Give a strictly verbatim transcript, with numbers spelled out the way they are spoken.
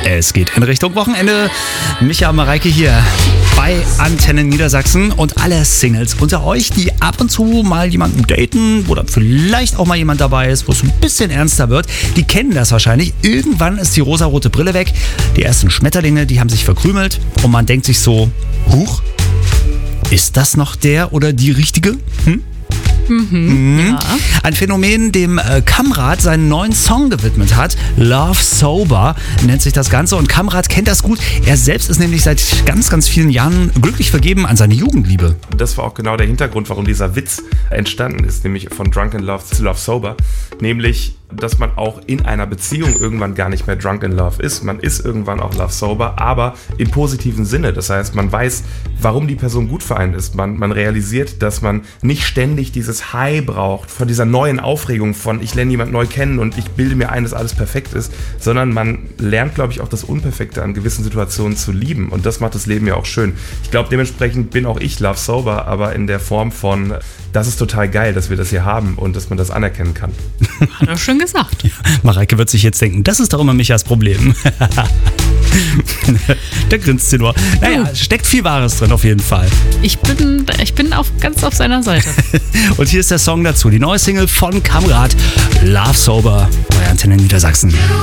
Es geht in Richtung Wochenende. Micha und Mareike hier bei Antenne Niedersachsen und alle Singles unter euch, die ab und zu mal jemanden daten oder vielleicht auch mal jemand dabei ist, wo es ein bisschen ernster wird, die kennen das wahrscheinlich. Irgendwann ist die rosarote Brille weg, die ersten Schmetterlinge, die haben sich verkrümelt und man denkt sich so, huch, ist das noch der oder die Richtige? Hm? Mhm, mhm. ja. Ein Phänomen, dem äh, Kamrat seinen neuen Song gewidmet hat. Love Sober nennt sich das Ganze und Kamrat kennt das gut. Er selbst ist nämlich seit ganz, ganz vielen Jahren glücklich vergeben an seine Jugendliebe. Das war auch genau der Hintergrund, warum dieser Witz entstanden ist, nämlich von Drunk in Love zu Love Sober. Nämlich, dass man auch in einer Beziehung irgendwann gar nicht mehr drunk in love ist. Man ist irgendwann auch love sober, aber im positiven Sinne. Das heißt, man weiß, warum die Person gut für einen ist. Man, man realisiert, dass man nicht ständig dieses High braucht von dieser neuen Aufregung von ich lerne jemanden neu kennen und ich bilde mir ein, dass alles perfekt ist, sondern man lernt, glaube ich, auch das Unperfekte an gewissen Situationen zu lieben und das macht das Leben ja auch schön. Ich glaube, dementsprechend bin auch ich love sober, aber in der Form von, das ist total geil, dass wir das hier haben und dass man das anerkennen kann. Hat er schon gesagt. Ja, Mareike wird sich jetzt denken, das ist doch immer Michas Problem. Der grinst sie nur. Naja, steckt viel Wahres drin auf jeden Fall. Ich bin, ich bin auf, ganz auf seiner Seite. Und hier ist der Song dazu, die neue Single von Kamrat, Love Sober bei Antenne Niedersachsen.